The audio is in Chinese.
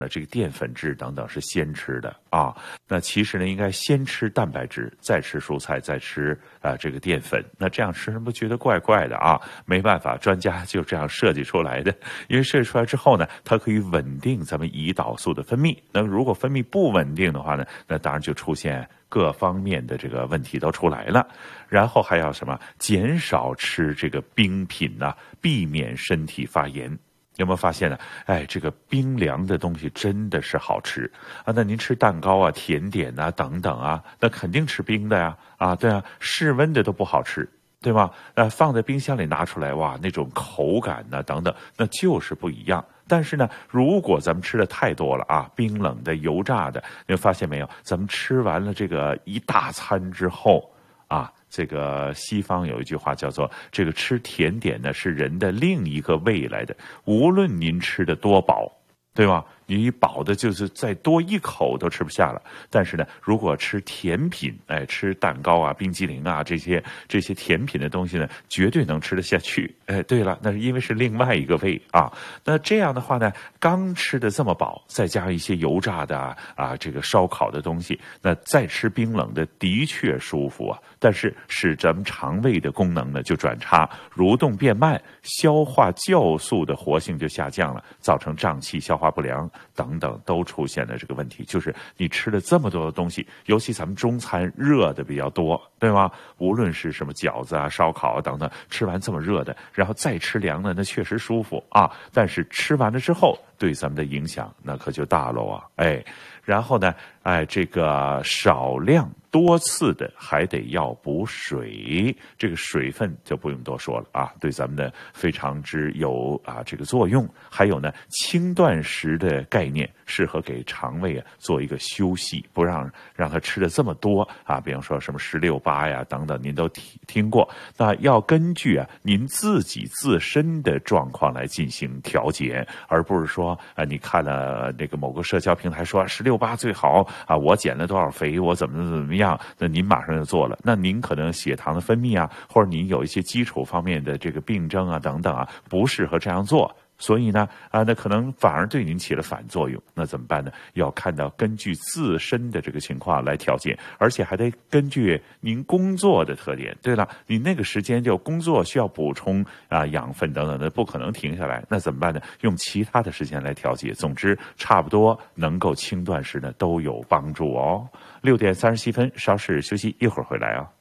这个淀粉质等等是先吃的啊。那其实呢，应该先吃蛋白质，再吃蔬菜，再吃这个淀粉。那这样吃不觉得怪怪的啊？没办法，专家就这样设计出来的。因为设计出来之后呢，它可以稳定咱们胰岛素的分泌。那如果分泌不稳定的话呢，那当然就出现各方面的这个问题都出来了。然后还要什么？减少吃这个冰品啊，避免身体发炎。有没有发现呢？这个冰凉的东西真的是好吃啊！那您吃蛋糕啊、甜点啊等等啊，那肯定吃冰的呀！啊，对啊，室温的都不好吃，对吗？放在冰箱里拿出来，哇，那种口感呢等等，那就是不一样。但是呢，如果咱们吃的太多了啊，冰冷的、油炸的，你发现没有？咱们吃完了这个一大餐之后啊。这个西方有一句话叫做这个吃甜点呢是人的另一个胃来的，无论您吃的多饱，对吗？你饱的就是再多一口都吃不下了。但是呢，如果吃甜品，吃蛋糕啊、冰激凌啊这些甜品的东西呢，绝对能吃得下去。对了，那是因为是另外一个胃啊。那这样的话呢，刚吃的这么饱，再加上一些油炸的这个烧烤的东西，那再吃冰冷的的确舒服啊。但是使咱们肠胃的功能呢就转差，蠕动变慢，消化酵素的活性就下降了，造成胀气、消化不良等等都出现了这个问题。就是你吃了这么多的东西，尤其咱们中餐热的比较多，对吗？无论是什么饺子啊、烧烤啊等等，吃完这么热的，然后再吃凉的，那确实舒服啊。但是吃完了之后，对咱们的影响那可就大喽啊！然后呢，这个少量多次的还得要补水，这个水分就不用多说了啊，对咱们的非常之有这个作用。还有呢，轻断食的概念适合给肠胃做一个休息，不让它吃的这么多啊。比方说什么16-8呀等等，您都听过。那要根据您自己自身的状况来进行调节，而不是说你看了那个某个社交平台说16-8最好啊，我减了多少肥，我怎么样，那您马上就做了，那您可能血糖的分泌或者您有一些基础方面的这个病症等等不适合这样做。所以呢，那可能反而对您起了反作用。那怎么办呢？要看到根据自身的这个情况来调节，而且还得根据您工作的特点。对了，你那个时间就工作需要补充养分等等的，不可能停下来。那怎么办呢？用其他的时间来调节。总之，差不多能够轻断食呢，都有帮助哦。6点37分，稍事休息，一会儿回来啊。